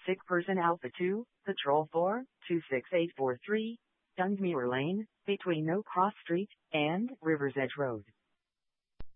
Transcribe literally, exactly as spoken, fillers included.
Sick Person Alpha two, Patrol four, two six eight four three, Dunsmuir Lane, between No Cross Street and River's Edge Road.